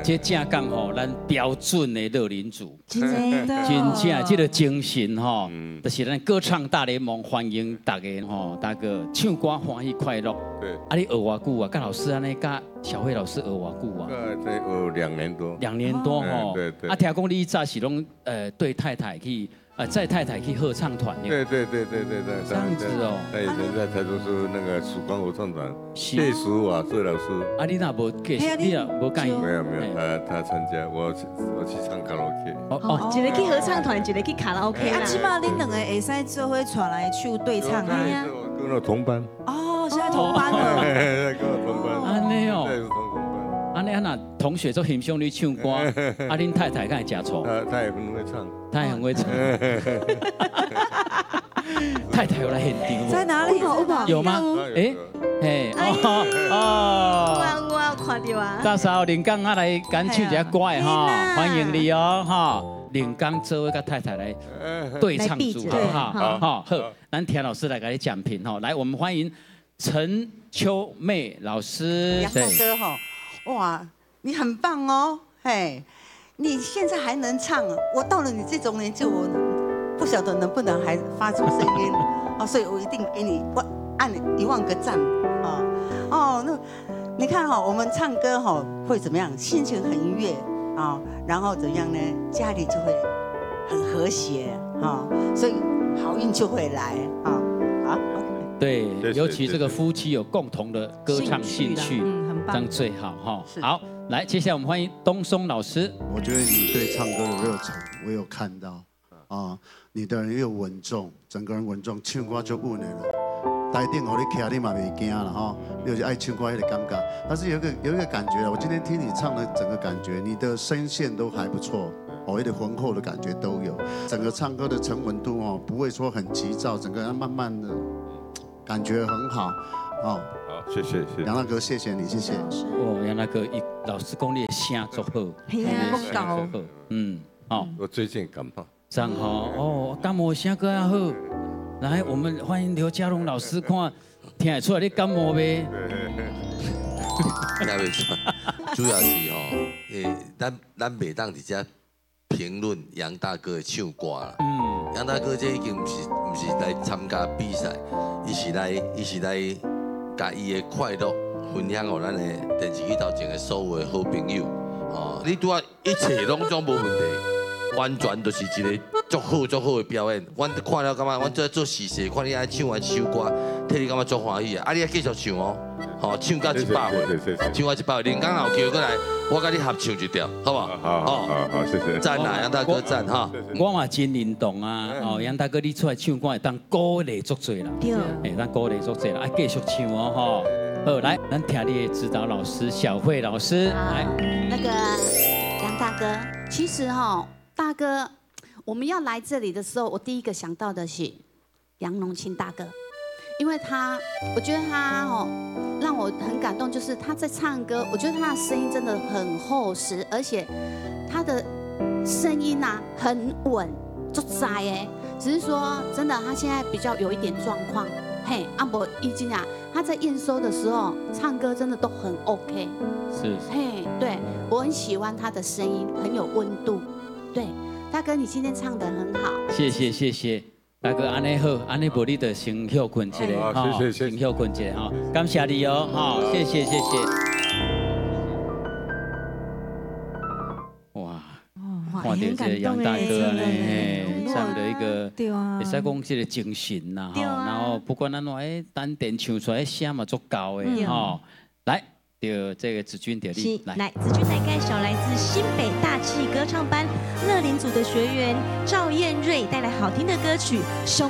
这正讲吼，咱标准的乐龄组， 真的， 真正这个精神吼，就是咱歌唱大联盟欢迎大家吼，大家唱歌欢喜快乐。 对。 啊，你学偌久啊？跟老师安尼，跟小慧老师学偌久啊？ 在学2年多。 2年多吼。 对对。 啊，听讲你早是拢对太太去。载太太去合唱团。 对。这样子哦。 他以前在台中市那个曙光合唱团，谢淑华谢老师。 啊，你那无介，你也无介意？ 没有，他参加，我去唱卡拉 OK。 哦，一个去合唱团，一个去卡拉 OK 啦。 起码恁两个会使做伙传来唱对唱啊。 跟我同班。 哦，现在同班了。 跟我同班。 安尼哦。 对，同班。 安尼那同学都欣赏你唱歌，啊，恁太太敢会吃醋？ 他也很会唱。 他也很会唱。太太有来现场在哪里？ 有吗？ 我看到啊。 到时候林刚啊来敢唱一下歌的哈，欢迎你哦哈。林刚做位跟太太来对唱组合哈，好，咱田老师来给你讲评哈。来，我们欢迎陈秋妹老师。 杨大哥哈，哇，你很棒哦，嘿。你现在还能唱啊？我到了你这种年纪，我不晓得能不能还发出声音哦，所以我一定给你按10000个赞哦。那你看哈，我们唱歌哈会怎么样？心情很愉悦啊，然后怎样呢？家里就会很和谐啊，所以好运就会来啊。好， 对，尤其这个夫妻有共同的歌唱兴趣，这样最好哈。好。来，接下来我们欢迎东松老师。 我觉得你对唱歌的热忱，我有看到啊，你的人又稳重，整个人稳重，唱歌就稳的了。台顶我你徛你嘛袂惊了哈，你就是爱唱歌那个感觉。但是有一个感觉，我今天听你唱的整个感觉，你的声线都还不错，有点浑厚的感觉都有，整个唱歌的沉稳度哦，不会说很急躁，整个人慢慢的，感觉很好哦。 谢谢杨大哥，谢谢你，谢谢。 哦，杨大哥，老师讲你的声足好， 嘿呀，够高。 哦， 我最近感冒。 这样哈，哦，感冒声更要好。来，我们欢迎刘家龙老师，看听得出来你感冒没？ 听袂出，主要是吼，咱袂当直接评论杨大哥的唱歌啦。杨大哥这已经不是来参加比赛，伊是来。把伊的快乐分享给咱的电视机头前的所有的好朋友，哦，你拄啊一切拢总无问题，完全就是一个足好的表演。阮看了感觉，阮在做实事，看你爱唱完首歌，替你感觉足欢喜啊！啊，你要继续唱哦，吼，唱到100岁，唱到100岁，林刚老叫过来，我跟你合唱一条，好不好？ 好，谢谢。 赞啊，杨大哥赞哈！ 我嘛真认同啊，哦，杨大哥你出来唱歌会当鼓励足多啦，咱鼓励足多啦，爱继续唱哦，吼。好，来，咱听你的指导老师小慧老师来。 那个杨大哥，其实哈，大哥，我们要来这里的时候，我第一个想到的是杨龙清大哥。因为我觉得他让我很感动，就是他在唱歌，我觉得他的声音真的很厚实，而且他的声音啊很稳，就窄哎。只是说真的，他现在比较有一点状况，嘿，阿伯已经啊，他在验收的时候唱歌真的都很 OK， 是， 嘿，对我很喜欢他的声音，很有温度，对，大哥你今天唱得很好， 谢谢。大哥，安尼好，安尼无你就先休困一下， 谢谢， 先休困一下哈，感谢你哦，哈，谢谢。哇，看到这个杨大哥呢，这样的一个，会使讲这个精神呐，哈，然后不管咱怎单点唱出来声嘛足高的，哈，来。就这个子君点力来，子君来介绍来自新北大气歌唱班乐龄组的学员赵燕瑞带来好听的歌曲《